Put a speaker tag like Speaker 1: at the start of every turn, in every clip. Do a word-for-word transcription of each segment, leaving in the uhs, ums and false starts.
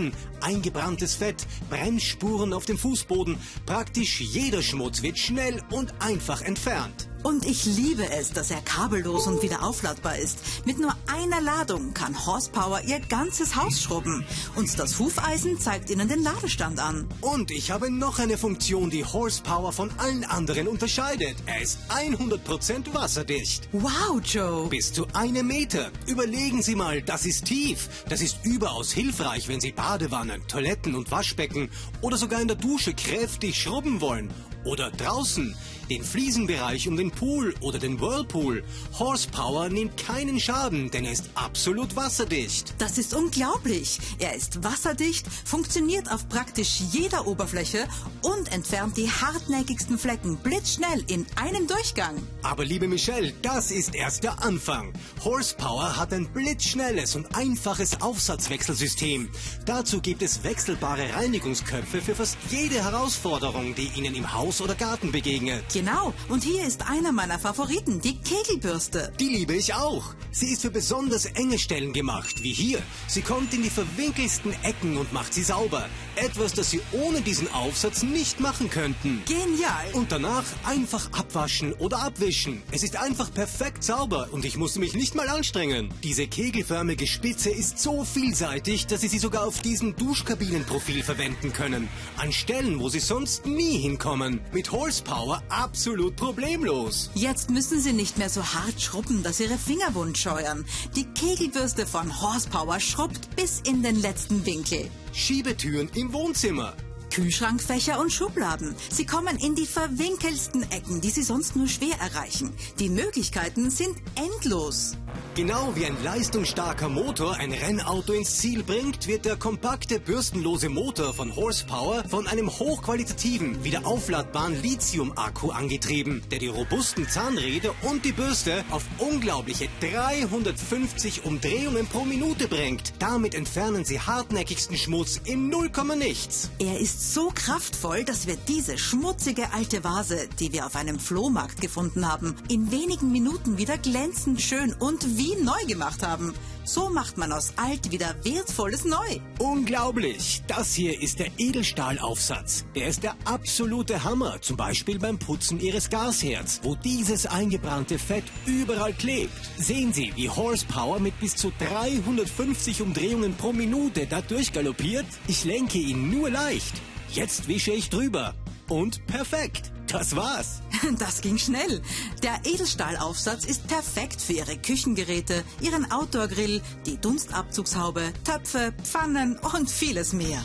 Speaker 1: Schaden, eingebranntes Fett, Brennspuren auf dem Fußboden. Praktisch jeder Schmutz wird schnell und einfach entfernt.
Speaker 2: Und ich liebe es, dass er kabellos und wieder aufladbar ist. Mit nur einer Ladung kann Horsepower Ihr ganzes Haus schrubben. Und das Hufeisen zeigt Ihnen den Ladestand an.
Speaker 1: Und ich habe noch eine Funktion, die Horsepower von allen anderen unterscheidet. Er ist hundert Prozent wasserdicht.
Speaker 2: Wow, Joe.
Speaker 1: Bis zu einem Meter. Überlegen Sie mal, das ist tief. Das ist überaus hilfreich, wenn Sie Badewannen, Toiletten und Waschbecken oder sogar in der Dusche kräftig schrubben wollen. Oder draußen, den Fliesenbereich um den Pool oder den Whirlpool. Horsepower nimmt keinen Schaden, denn er ist absolut wasserdicht.
Speaker 2: Das ist unglaublich. Er ist wasserdicht, funktioniert auf praktisch jeder Oberfläche und entfernt die hartnäckigsten Flecken blitzschnell in einem Durchgang.
Speaker 1: Aber liebe Michelle, das ist erst der Anfang. Horsepower hat ein blitzschnelles und einfaches Aufsatzwechselsystem. Dazu gibt es wechselbare Reinigungsköpfe für fast jede Herausforderung, die Ihnen im Haus oder Garten begegnet.
Speaker 2: Genau, und hier ist einer meiner Favoriten, die Kegelbürste.
Speaker 1: Die liebe ich auch. Sie ist für besonders enge Stellen gemacht, wie hier. Sie kommt in die verwinkelsten Ecken und macht sie sauber. Etwas, das Sie ohne diesen Aufsatz nicht machen könnten.
Speaker 2: Genial.
Speaker 1: Und danach einfach abwaschen oder abwischen. Es ist einfach perfekt sauber und ich musste mich nicht mal anstrengen. Diese kegelförmige Spitze ist so vielseitig, dass Sie sie sogar auf diesem Duschkabinenprofil verwenden können. An Stellen, wo Sie sonst nie hinkommen. Mit Horsepower absolut problemlos.
Speaker 2: Jetzt müssen Sie nicht mehr so hart schrubben, dass Ihre Finger wund scheuern. Die Kegelbürste von Horsepower schrubbt bis in den letzten Winkel.
Speaker 1: Schiebetüren im Wohnzimmer.
Speaker 2: Kühlschrankfächer und Schubladen. Sie kommen in die verwinkelsten Ecken, die Sie sonst nur schwer erreichen. Die Möglichkeiten sind endlos.
Speaker 1: Genau wie ein leistungsstarker Motor ein Rennauto ins Ziel bringt, wird der kompakte, bürstenlose Motor von Horsepower von einem hochqualitativen, wieder aufladbaren Lithium-Akku angetrieben, der die robusten Zahnräder und die Bürste auf unglaubliche dreihundertfünfzig Umdrehungen pro Minute bringt. Damit entfernen Sie hartnäckigsten Schmutz im null Komma nichts.
Speaker 2: Er ist so kraftvoll, dass wir diese schmutzige alte Vase, die wir auf einem Flohmarkt gefunden haben, in wenigen Minuten wieder glänzend schön und wie neu gemacht haben. So macht man aus alt wieder wertvolles Neu.
Speaker 1: Unglaublich! Das hier ist der Edelstahlaufsatz. Der ist der absolute Hammer, zum Beispiel beim Putzen Ihres Gasherds, wo dieses eingebrannte Fett überall klebt. Sehen Sie, wie Horsepower mit bis zu dreihundertfünfzig Umdrehungen pro Minute da durchgaloppiert? Ich lenke ihn nur leicht. Jetzt wische ich drüber. Und perfekt. Das war's.
Speaker 2: Das ging schnell. Der Edelstahlaufsatz ist perfekt für Ihre Küchengeräte, Ihren Outdoor-Grill, die Dunstabzugshaube, Töpfe, Pfannen und vieles mehr.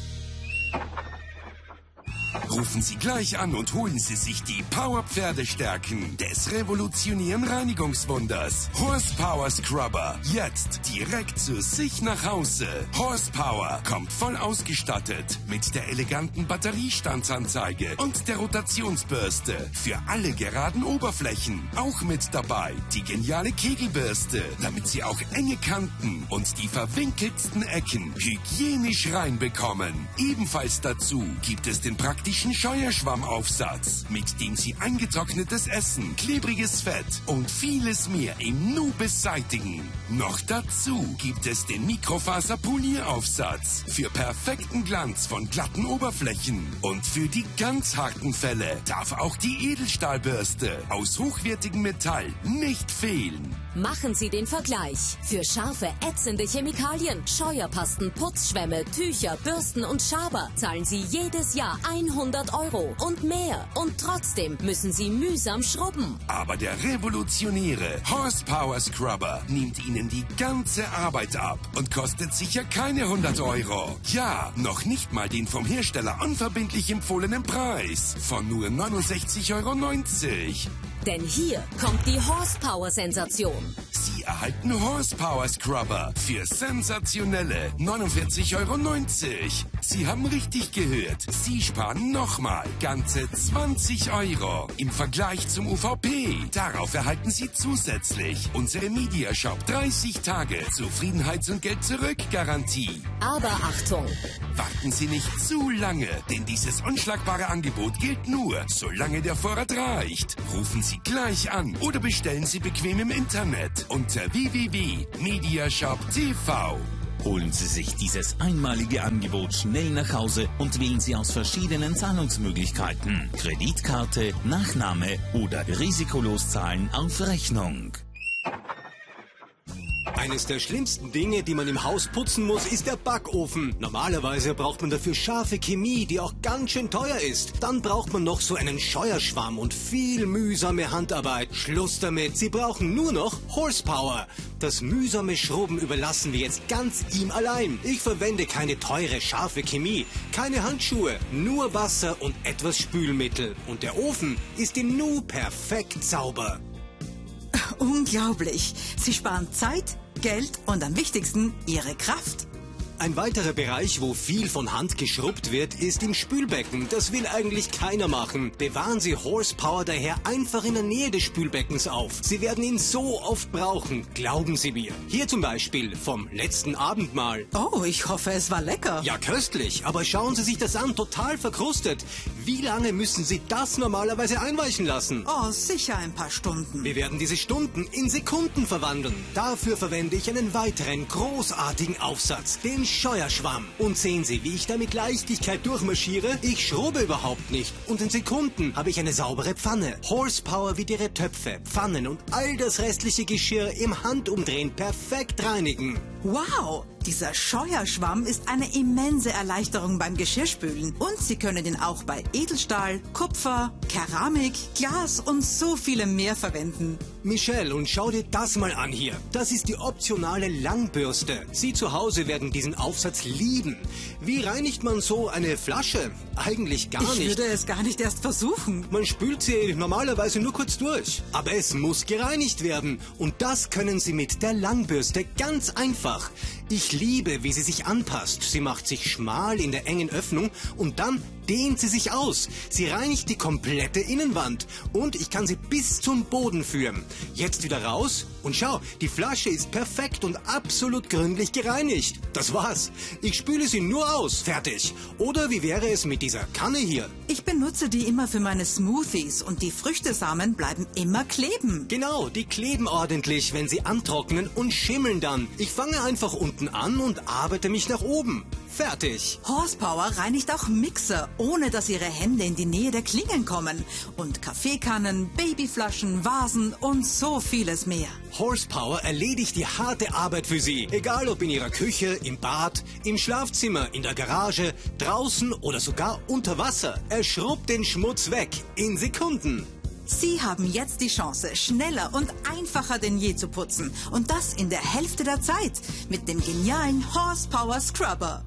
Speaker 3: Rufen Sie gleich an und holen Sie sich die Power-Pferdestärken des revolutionären Reinigungswunders. Horsepower Scrubber. Jetzt direkt zu sich nach Hause. Horsepower kommt voll ausgestattet mit der eleganten Batteriestandsanzeige und der Rotationsbürste. Für alle geraden Oberflächen. Auch mit dabei die geniale Kegelbürste, damit Sie auch enge Kanten und die verwinkeltsten Ecken hygienisch reinbekommen. Ebenfalls dazu gibt es den praktischen Scheuerschwammaufsatz, mit dem Sie eingetrocknetes Essen, klebriges Fett und vieles mehr im Nu beseitigen. Noch dazu gibt es den Mikrofaser-Polieraufsatz für perfekten Glanz von glatten Oberflächen. Und für die ganz harten Fälle darf auch die Edelstahlbürste aus hochwertigem Metall nicht fehlen.
Speaker 4: Machen Sie den Vergleich. Für scharfe, ätzende Chemikalien, Scheuerpasten, Putzschwämme, Tücher, Bürsten und Schaber zahlen Sie jedes Jahr hundert Euro und mehr. Und trotzdem müssen Sie mühsam schrubben.
Speaker 3: Aber der revolutionäre Horsepower Scrubber nimmt Ihnen die ganze Arbeit ab und kostet sicher keine hundert Euro. Ja, noch nicht mal den vom Hersteller unverbindlich empfohlenen Preis von nur neunundsechzig Euro neunzig.
Speaker 4: Denn hier kommt die Horsepower-Sensation.
Speaker 3: Sie erhalten Horsepower Scrubber für sensationelle neunundvierzig Euro neunzig. Sie haben richtig gehört. Sie sparen nochmal ganze zwanzig Euro im Vergleich zum U V P. Darauf erhalten Sie zusätzlich unsere Mediashop dreißig Tage Zufriedenheits- und Geld-Zurück-Garantie.
Speaker 4: Aber Achtung!
Speaker 3: Warten Sie nicht zu lange, denn dieses unschlagbare Angebot gilt nur, solange der Vorrat reicht. Rufen Sie gleich an oder bestellen Sie bequem im Internet unter w w w punkt mediashop punkt t v.
Speaker 5: Holen Sie sich dieses einmalige Angebot schnell nach Hause und wählen Sie aus verschiedenen Zahlungsmöglichkeiten. Kreditkarte, Nachname oder risikolos zahlen auf Rechnung.
Speaker 1: Eines der schlimmsten Dinge, die man im Haus putzen muss, ist der Backofen. Normalerweise braucht man dafür scharfe Chemie, die auch ganz schön teuer ist. Dann braucht man noch so einen Scheuerschwamm und viel mühsame Handarbeit. Schluss damit, Sie brauchen nur noch Horsepower. Das mühsame Schrubben überlassen wir jetzt ganz ihm allein. Ich verwende keine teure, scharfe Chemie, keine Handschuhe, nur Wasser und etwas Spülmittel. Und der Ofen ist im Nu perfekt sauber.
Speaker 2: Unglaublich. Sie sparen Zeit, Geld und am wichtigsten Ihre Kraft.
Speaker 1: Ein weiterer Bereich, wo viel von Hand geschrubbt wird, ist im Spülbecken. Das will eigentlich keiner machen. Bewahren Sie Horsepower daher einfach in der Nähe des Spülbeckens auf. Sie werden ihn so oft brauchen, glauben Sie mir. Hier zum Beispiel vom letzten Abendmahl.
Speaker 2: Oh, ich hoffe, es war lecker.
Speaker 1: Ja, köstlich, aber schauen Sie sich das an, total verkrustet. Wie lange müssen Sie das normalerweise einweichen lassen?
Speaker 2: Oh, sicher ein paar Stunden.
Speaker 1: Wir werden diese Stunden in Sekunden verwandeln. Dafür verwende ich einen weiteren großartigen Aufsatz, den Scheuerschwamm. Und sehen Sie, wie ich da mit Leichtigkeit durchmarschiere? Ich schrubbe überhaupt nicht. Und in Sekunden habe ich eine saubere Pfanne. Horsepower wird Ihre Töpfe, Pfannen und all das restliche Geschirr im Handumdrehen perfekt reinigen.
Speaker 2: Wow, dieser Scheuerschwamm ist eine immense Erleichterung beim Geschirrspülen. Und Sie können ihn auch bei Edelstahl, Kupfer, Keramik, Glas und so vielem mehr verwenden.
Speaker 1: Michelle, und schau dir das mal an hier. Das ist die optionale Langbürste. Sie zu Hause werden diesen Aufsatz lieben. Wie reinigt man so eine Flasche? Eigentlich gar nicht.
Speaker 2: Ich würde es gar nicht erst versuchen.
Speaker 1: Man spült sie normalerweise nur kurz durch. Aber es muss gereinigt werden. Und das können Sie mit der Langbürste ganz einfach. Ich liebe, wie sie sich anpasst. Sie macht sich schmal in der engen Öffnung und dann dehnt sie sich aus. Sie reinigt die komplette Innenwand und ich kann sie bis zum Boden führen. Jetzt wieder raus und schau, die Flasche ist perfekt und absolut gründlich gereinigt. Das war's. Ich spüle sie nur aus. Fertig. Oder wie wäre es mit dieser Kanne hier?
Speaker 2: Ich benutze die immer für meine Smoothies und die Früchtesamen bleiben immer kleben.
Speaker 1: Genau, die kleben ordentlich, wenn sie antrocknen und schimmeln dann. Ich fange einfach unten an und arbeite mich nach oben. Fertig.
Speaker 2: Horsepower reinigt auch Mixer, ohne dass Ihre Hände in die Nähe der Klingen kommen. Und Kaffeekannen, Babyflaschen, Vasen und so vieles mehr.
Speaker 1: Horsepower erledigt die harte Arbeit für Sie. Egal ob in Ihrer Küche, im Bad, im Schlafzimmer, in der Garage, draußen oder sogar unter Wasser. Er schrubbt den Schmutz weg in Sekunden.
Speaker 2: Sie haben jetzt die Chance, schneller und einfacher denn je zu putzen. Und das in der Hälfte der Zeit mit dem genialen Horsepower Scrubber.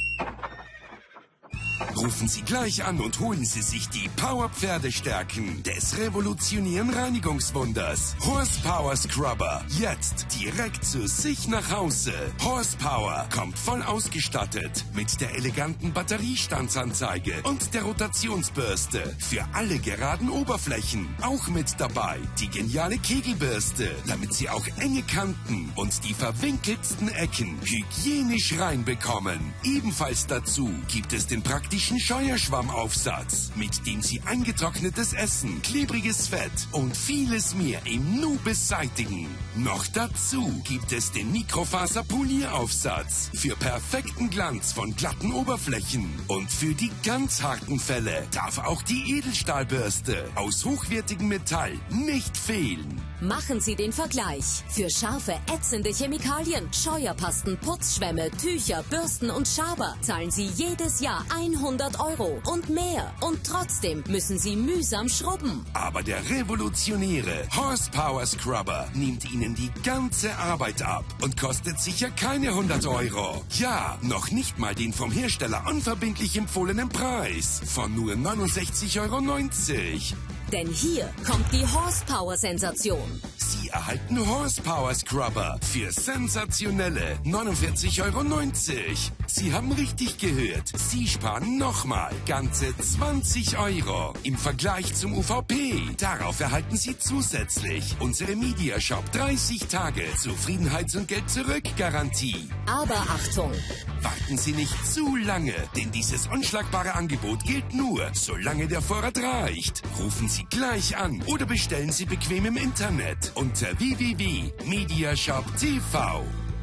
Speaker 3: Rufen Sie gleich an und holen Sie sich die Power-Pferdestärken des revolutionären Reinigungswunders. Horsepower Scrubber. Jetzt direkt zu sich nach Hause. Horsepower kommt voll ausgestattet mit der eleganten Batteriestandsanzeige und der Rotationsbürste. Für alle geraden Oberflächen. Auch mit dabei die geniale Kegelbürste, damit Sie auch enge Kanten und die verwinkeltsten Ecken hygienisch reinbekommen. Ebenfalls dazu gibt es den praktischen Scheuerschwammaufsatz, mit dem Sie eingetrocknetes Essen, klebriges Fett und vieles mehr im Nu beseitigen. Noch dazu gibt es den Mikrofaser-Polieraufsatz für perfekten Glanz von glatten Oberflächen. Und für die ganz harten Fälle darf auch die Edelstahlbürste aus hochwertigem Metall nicht fehlen.
Speaker 4: Machen Sie den Vergleich. Für scharfe, ätzende Chemikalien, Scheuerpasten, Putzschwämme, Tücher, Bürsten und Schaber zahlen Sie jedes Jahr hundert Euro und mehr. Und trotzdem müssen Sie mühsam schrubben.
Speaker 3: Aber der revolutionäre Horsepower Scrubber nimmt Ihnen die ganze Arbeit ab und kostet sicher keine hundert Euro. Ja, noch nicht mal den vom Hersteller unverbindlich empfohlenen Preis von nur neunundsechzig Euro neunzig.
Speaker 4: Denn hier kommt die Horsepower-Sensation.
Speaker 3: Sie erhalten Horsepower Scrubber für sensationelle neunundvierzig Euro neunzig. Sie haben richtig gehört. Sie sparen nochmal ganze zwanzig Euro im Vergleich zum U V P. Darauf erhalten Sie zusätzlich unsere Mediashop dreißig Tage Zufriedenheits- und Geld-Zurück-Garantie.
Speaker 4: Aber Achtung!
Speaker 3: Warten Sie nicht zu lange, denn dieses unschlagbare Angebot gilt nur, solange der Vorrat reicht. Rufen Sie gleich an oder bestellen Sie bequem im Internet unter w w w punkt mediashop punkt t v.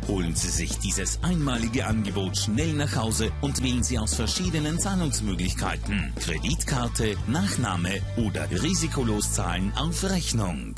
Speaker 5: Holen Sie sich dieses einmalige Angebot schnell nach Hause und wählen Sie aus verschiedenen Zahlungsmöglichkeiten. Kreditkarte, Nachname oder risikolos zahlen auf Rechnung.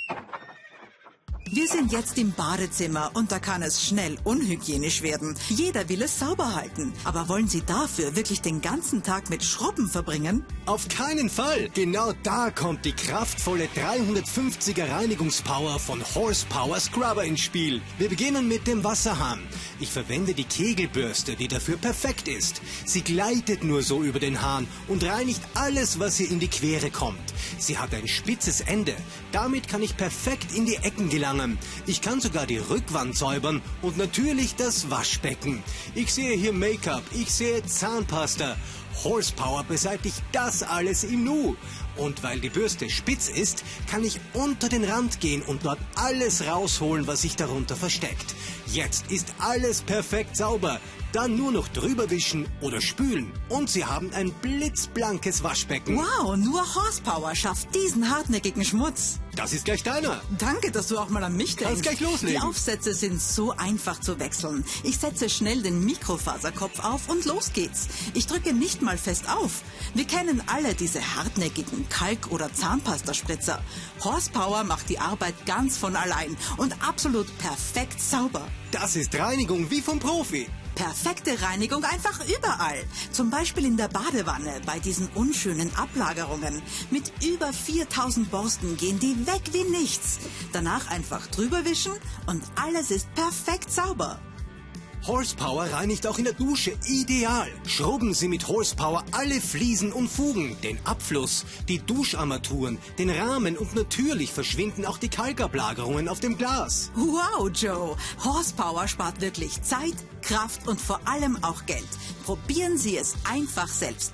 Speaker 2: Wir sind jetzt im Badezimmer und da kann es schnell unhygienisch werden. Jeder will es sauber halten. Aber wollen Sie dafür wirklich den ganzen Tag mit Schrubben verbringen?
Speaker 1: Auf keinen Fall! Genau da kommt die kraftvolle dreihundertfünfziger Reinigungspower von Horsepower Scrubber ins Spiel. Wir beginnen mit dem Wasserhahn. Ich verwende die Kegelbürste, die dafür perfekt ist. Sie gleitet nur so über den Hahn und reinigt alles, was ihr in die Quere kommt. Sie hat ein spitzes Ende. Damit kann ich perfekt in die Ecken gelangen. Ich kann sogar die Rückwand säubern und natürlich das Waschbecken. Ich sehe hier Make-up, ich sehe Zahnpasta. Horsepower beseitigt das alles im Nu. Und weil die Bürste spitz ist, kann ich unter den Rand gehen und dort alles rausholen, was sich darunter versteckt. Jetzt ist alles perfekt sauber. Dann nur noch drüber wischen oder spülen. Und Sie haben ein blitzblankes Waschbecken.
Speaker 2: Wow, nur Horsepower schafft diesen hartnäckigen Schmutz.
Speaker 1: Das ist gleich deiner.
Speaker 2: Danke, dass du auch mal an mich denkst.
Speaker 1: Kannst gleich loslegen.
Speaker 2: Die Aufsätze sind so einfach zu wechseln. Ich setze schnell den Mikrofaserkopf auf und los geht's. Ich drücke nicht mal fest auf. Wir kennen alle diese hartnäckigen Kalk- oder Zahnpastaspritzer. Horsepower macht die Arbeit ganz von allein und absolut perfekt sauber.
Speaker 1: Das ist Reinigung wie vom Profi.
Speaker 2: Perfekte Reinigung einfach überall. Zum Beispiel in der Badewanne bei diesen unschönen Ablagerungen. Mit über viertausend Borsten gehen die weg wie nichts. Danach einfach drüber wischen und alles ist perfekt sauber.
Speaker 1: Horsepower reinigt auch in der Dusche ideal. Schrubben Sie mit Horsepower alle Fliesen und Fugen, den Abfluss, die Duscharmaturen, den Rahmen und natürlich verschwinden auch die Kalkablagerungen auf dem Glas.
Speaker 2: Wow, Joe! Horsepower spart wirklich Zeit, Kraft und vor allem auch Geld. Probieren Sie es einfach selbst.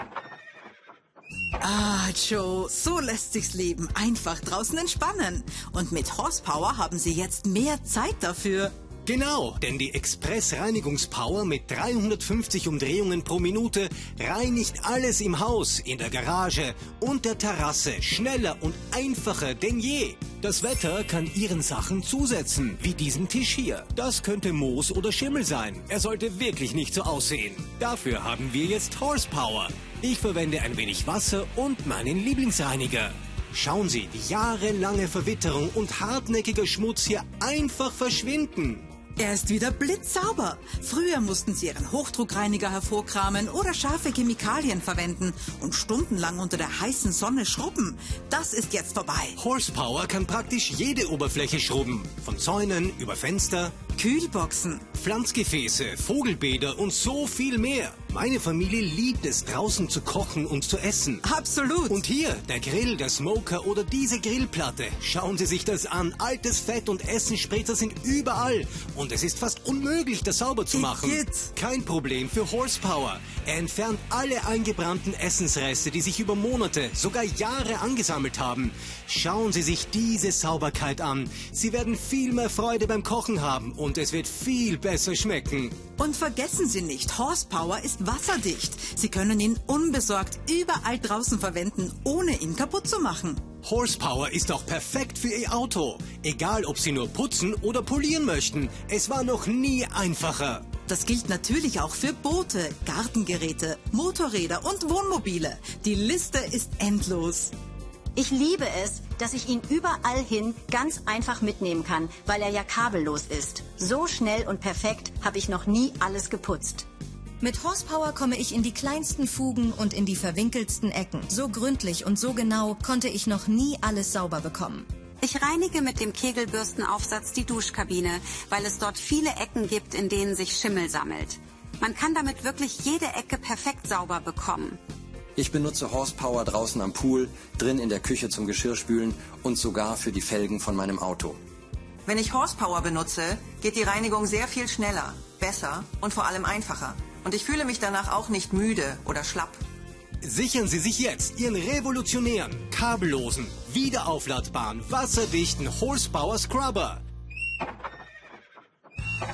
Speaker 2: Ah, Joe, so lässt sich's Leben einfach draußen entspannen. Und mit Horsepower haben Sie jetzt mehr Zeit dafür.
Speaker 1: Genau, denn die Express-Reinigungspower mit dreihundertfünfzig Umdrehungen pro Minute reinigt alles im Haus, in der Garage und der Terrasse schneller und einfacher denn je. Das Wetter kann Ihren Sachen zusetzen, wie diesen Tisch hier. Das könnte Moos oder Schimmel sein. Er sollte wirklich nicht so aussehen. Dafür haben wir jetzt Horsepower. Ich verwende ein wenig Wasser und meinen Lieblingsreiniger. Schauen Sie, wie jahrelange Verwitterung und hartnäckiger Schmutz hier einfach verschwinden.
Speaker 2: Er ist wieder blitzsauber. Früher mussten Sie Ihren Hochdruckreiniger hervorkramen oder scharfe Chemikalien verwenden und stundenlang unter der heißen Sonne schrubben. Das ist jetzt vorbei.
Speaker 1: Horsepower kann praktisch jede Oberfläche schrubben. Von Zäunen über Fenster,
Speaker 2: Kühlboxen,
Speaker 1: Pflanzgefäße, Vogelbäder und so viel mehr. Meine Familie liebt es, draußen zu kochen und zu essen.
Speaker 2: Absolut.
Speaker 1: Und hier, der Grill, der Smoker oder diese Grillplatte. Schauen Sie sich das an. Altes Fett und Essenspritzer sind überall. Und es ist fast unmöglich, das sauber zu machen.
Speaker 2: Igitt.
Speaker 1: Kein Problem für Horsepower. Er entfernt alle eingebrannten Essensreste, die sich über Monate, sogar Jahre angesammelt haben. Schauen Sie sich diese Sauberkeit an. Sie werden viel mehr Freude beim Kochen haben und es wird viel besser schmecken.
Speaker 2: Und vergessen Sie nicht, Horsepower ist wasserdicht. Sie können ihn unbesorgt überall draußen verwenden, ohne ihn kaputt zu machen.
Speaker 1: Horsepower ist auch perfekt für Ihr Auto. Egal, ob Sie nur putzen oder polieren möchten. Es war noch nie einfacher.
Speaker 2: Das gilt natürlich auch für Boote, Gartengeräte, Motorräder und Wohnmobile. Die Liste ist endlos.
Speaker 6: Ich liebe es, dass ich ihn überall hin ganz einfach mitnehmen kann, weil er ja kabellos ist. So schnell und perfekt habe ich noch nie alles geputzt.
Speaker 7: Mit Horsepower komme ich in die kleinsten Fugen und in die verwinkeltsten Ecken. So gründlich und so genau konnte ich noch nie alles sauber bekommen.
Speaker 8: Ich reinige mit dem Kegelbürstenaufsatz die Duschkabine, weil es dort viele Ecken gibt, in denen sich Schimmel sammelt. Man kann damit wirklich jede Ecke perfekt sauber bekommen.
Speaker 9: Ich benutze Horsepower draußen am Pool, drin in der Küche zum Geschirrspülen und sogar für die Felgen von meinem Auto.
Speaker 10: Wenn ich Horsepower benutze, geht die Reinigung sehr viel schneller, besser und vor allem einfacher. Und ich fühle mich danach auch nicht müde oder schlapp.
Speaker 1: Sichern Sie sich jetzt Ihren revolutionären, kabellosen, wiederaufladbaren, wasserdichten Horsepower Scrubber.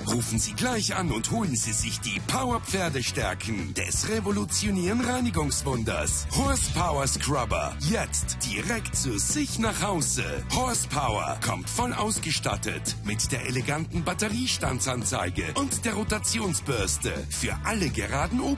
Speaker 3: Rufen Sie gleich an und holen Sie sich die Power-Pferdestärken des revolutionären Reinigungswunders. Horsepower Scrubber. Jetzt direkt zu sich nach Hause. Horsepower kommt voll ausgestattet mit der eleganten Batteriestandsanzeige und der Rotationsbürste für alle geraden